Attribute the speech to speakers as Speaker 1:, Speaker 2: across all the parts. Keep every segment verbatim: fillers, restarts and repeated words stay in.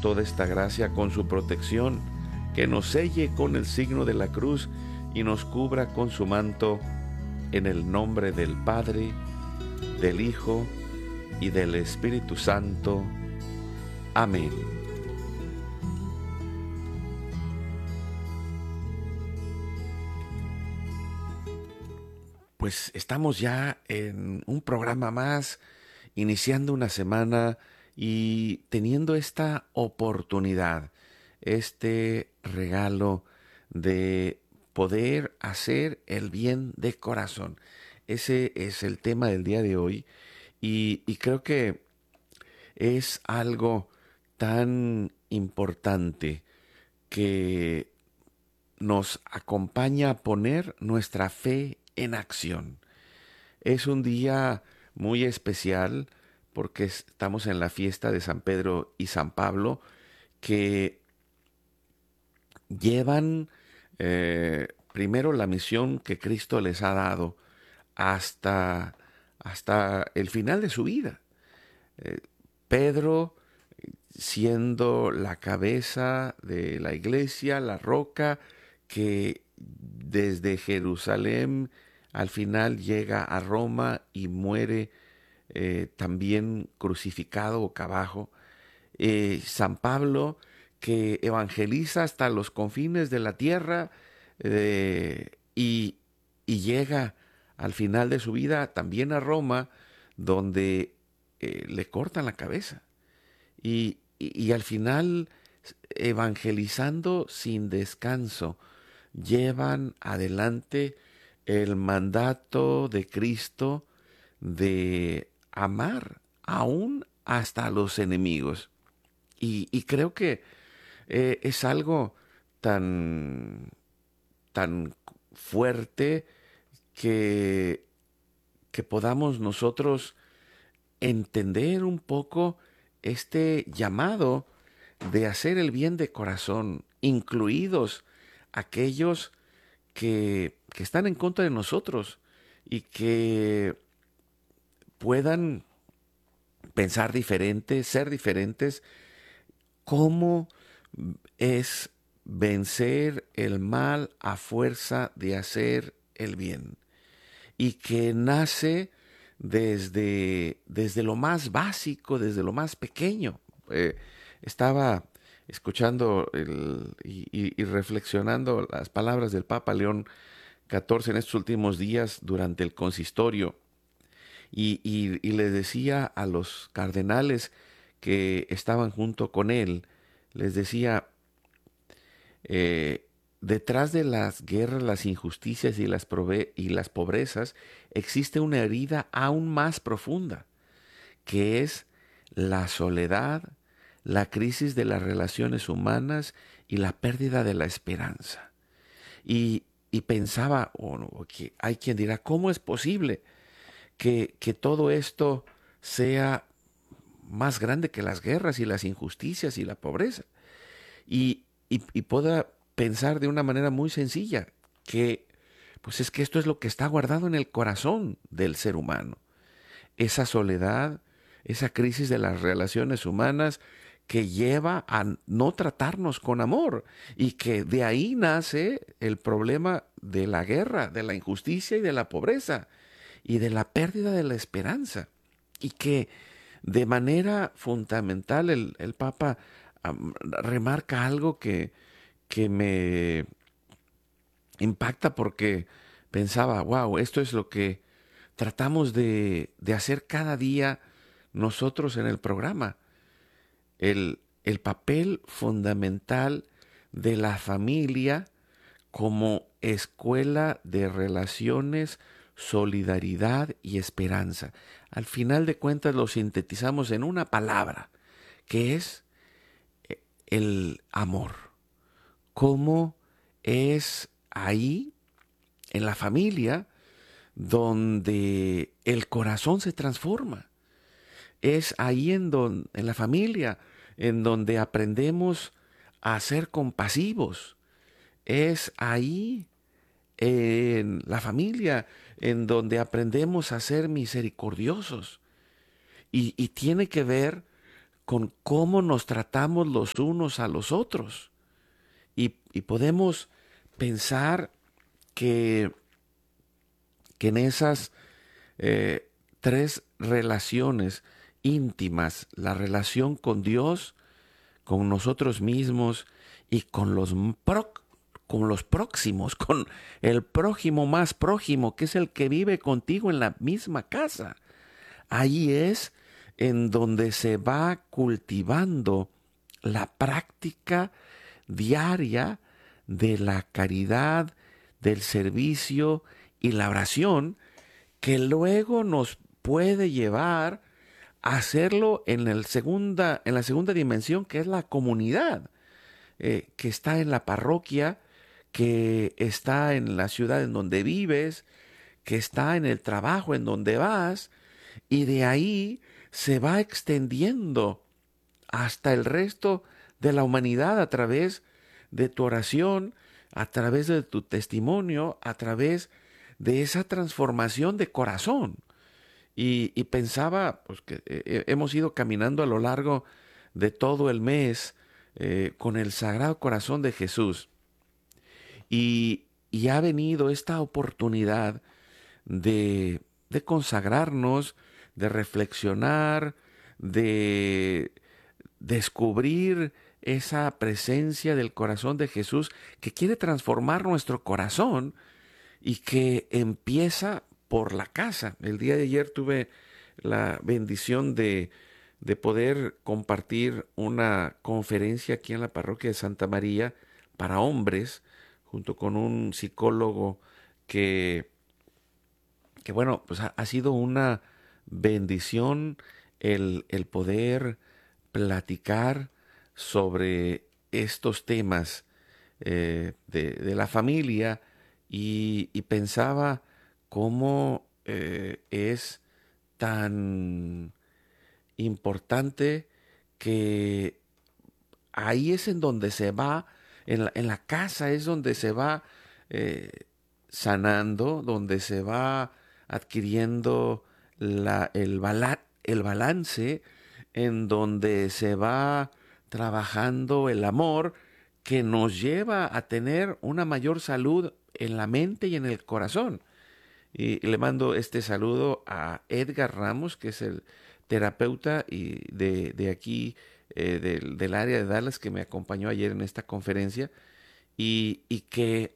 Speaker 1: toda esta gracia con su protección, que nos selle con el signo de la cruz y nos cubra con su manto, en el nombre del Padre, del Hijo y del Espíritu Santo. Amén. Pues estamos ya en un programa más, iniciando una semana y teniendo esta oportunidad, este regalo de poder hacer el bien de corazón. Ese es el tema del día de hoy y, y creo que es algo tan importante que nos acompaña a poner nuestra fe en acción. Es un día muy especial porque estamos en la fiesta de San Pedro y San Pablo, que llevan eh, primero la misión que Cristo les ha dado hasta, hasta el final de su vida. Eh, Pedro siendo la cabeza de la iglesia, la roca que desde Jerusalén al final llega a Roma y muere eh, también crucificado boca abajo. Eh, San Pablo, que evangeliza hasta los confines de la tierra eh, y, y llega al final de su vida también a Roma, donde eh, le cortan la cabeza. Y, y, y al final, evangelizando sin descanso, llevan adelante el mandato de Cristo de amar aún hasta a los enemigos. Y, y creo que eh, es algo tan, tan fuerte que, que podamos nosotros entender un poco este llamado de hacer el bien de corazón, incluidos aquellos que, que están en contra de nosotros y que puedan pensar diferente, ser diferentes. ¿Cómo es vencer el mal a fuerza de hacer el bien? Y que nace desde, desde lo más básico, desde lo más pequeño. Eh, estaba escuchando el, y, y, y reflexionando las palabras del Papa León catorce en estos últimos días durante el consistorio y, y, y les decía a los cardenales que estaban junto con él, les decía, eh, detrás de las guerras, las injusticias y las, prove- y las pobrezas existe una herida aún más profunda, que es la soledad, la crisis de las relaciones humanas y la pérdida de la esperanza. Y, y pensaba, o oh, que hay quien dirá, ¿cómo es posible que, que todo esto sea más grande que las guerras y las injusticias y la pobreza? Y, y, y pueda pensar de una manera muy sencilla que pues es que esto es lo que está guardado en el corazón del ser humano. Esa soledad, esa crisis de las relaciones humanas que lleva a no tratarnos con amor y que de ahí nace el problema de la guerra, de la injusticia y de la pobreza y de la pérdida de la esperanza. Y que de manera fundamental el, el Papa um, remarca algo que, que me impacta porque pensaba, wow, esto es lo que tratamos de, de hacer cada día nosotros en el programa. El, el papel fundamental de la familia como escuela de relaciones, solidaridad y esperanza. Al final de cuentas lo sintetizamos en una palabra, que es el amor. ¿Cómo es ahí, en la familia, donde el corazón se transforma? Es ahí en, don, en la familia en donde aprendemos a ser compasivos. Es ahí en la familia en donde aprendemos a ser misericordiosos. Y, y tiene que ver con cómo nos tratamos los unos a los otros. Y, y podemos pensar que, que en esas eh, tres relaciones íntimas, la relación con Dios, con nosotros mismos y con los, pro, con los próximos, con el prójimo más prójimo, que es el que vive contigo en la misma casa. Ahí es en donde se va cultivando la práctica diaria de la caridad, del servicio y la oración, que luego nos puede llevar a hacerlo en, el segunda, en la segunda dimensión, que es la comunidad, eh, que está en la parroquia, que está en la ciudad en donde vives, que está en el trabajo en donde vas, y de ahí se va extendiendo hasta el resto de la humanidad a través de tu oración, a través de tu testimonio, a través de esa transformación de corazón. Y, y pensaba pues, que eh, hemos ido caminando a lo largo de todo el mes eh, con el Sagrado Corazón de Jesús. Y, y ha venido esta oportunidad de, de consagrarnos, de reflexionar, de descubrir esa presencia del corazón de Jesús que quiere transformar nuestro corazón y que empieza por la casa. El día de ayer tuve la bendición de, de poder compartir una conferencia aquí en la parroquia de Santa María para hombres, junto con un psicólogo que, que bueno, pues ha, ha sido una bendición el, el poder platicar sobre estos temas eh, de, de la familia y, y pensaba cómo eh, es tan importante que ahí es en donde se va, en la, en la casa es donde se va eh, sanando, donde se va adquiriendo la, el, bala, el balance, en donde se va trabajando el amor que nos lleva a tener una mayor salud en la mente y en el corazón. Y le mando este saludo a Edgar Ramos, que es el terapeuta y de, de aquí, eh, del, del área de Dallas, que me acompañó ayer en esta conferencia, y, y que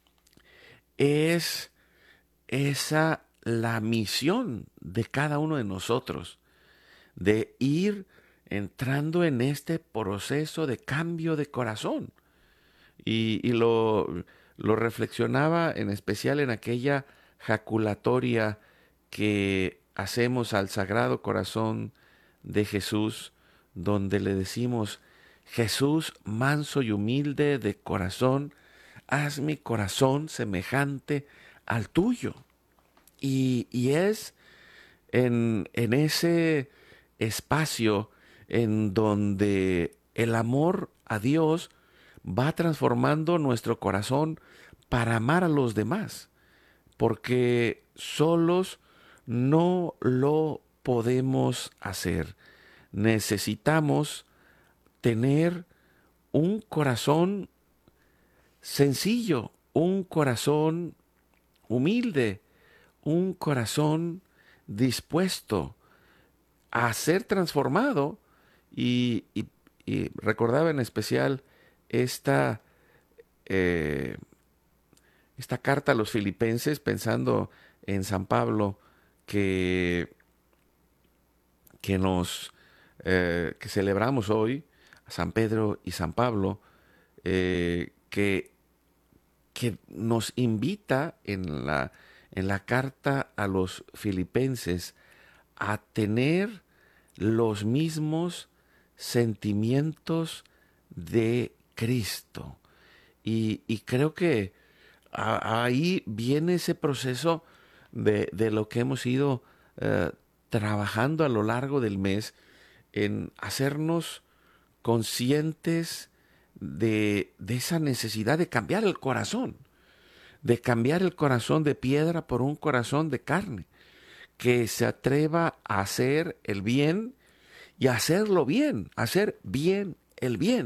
Speaker 1: es esa la misión de cada uno de nosotros, de ir entrando en este proceso de cambio de corazón. Y, y lo, lo reflexionaba en especial en aquella jaculatoria que hacemos al Sagrado Corazón de Jesús, donde le decimos: Jesús, manso y humilde de corazón, haz mi corazón semejante al tuyo. Y, y es en, en ese espacio en donde el amor a Dios va transformando nuestro corazón para amar a los demás, porque solos no lo podemos hacer. Necesitamos tener un corazón sencillo, un corazón humilde, un corazón dispuesto a ser transformado. Y, y, y recordaba en especial esta, eh, esta carta a los filipenses, pensando en San Pablo, que, que nos eh, que celebramos hoy, a San Pedro y San Pablo, eh, que, que nos invita en la, en la carta a los filipenses a tener los mismos sentimientos de Cristo. Y, y creo que a, ahí viene ese proceso de, de lo que hemos ido eh, trabajando a lo largo del mes, en hacernos conscientes de, de esa necesidad de cambiar el corazón, de cambiar el corazón de piedra por un corazón de carne, que se atreva a hacer el bien y hacerlo bien, hacer bien el bien.